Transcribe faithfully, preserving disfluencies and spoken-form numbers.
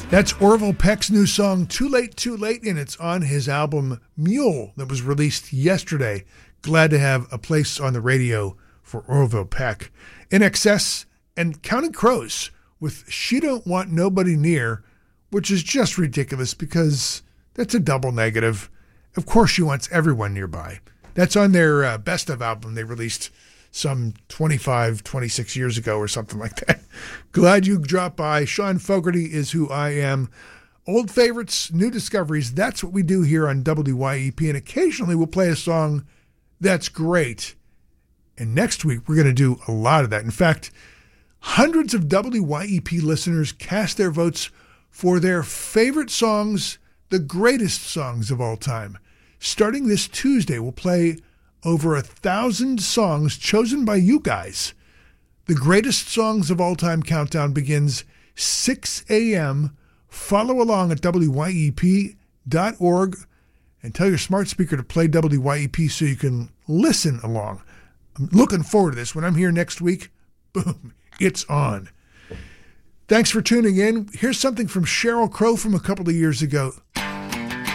That's Orville Peck's new song, Too Late, Too Late, and it's on his album Mule that was released yesterday. Glad to have a place on the radio for Orville Peck. I N X S and Counting Crows with She Don't Want Nobody Near, which is just ridiculous because that's a double negative. Of course she wants everyone nearby. That's on their uh, Best Of album they released some twenty-five, twenty-six years ago or something like that. Glad you dropped by. Sean Fogarty is who I am. Old favorites, new discoveries, that's what we do here on W Y E P, and occasionally we'll play a song that's great. And next week we're going to do a lot of that. In fact, hundreds of W Y E P listeners cast their votes for their favorite songs, the greatest songs of all time. Starting this Tuesday, we'll play over a thousand songs chosen by you guys. The greatest songs of all time countdown begins six a.m. Follow along at W Y E P dot org and tell your smart speaker to play W Y E P so you can listen along. I'm looking forward to this. When I'm here next week, boom, it's on. Thanks for tuning in. Here's something from Sheryl Crow from a couple of years ago.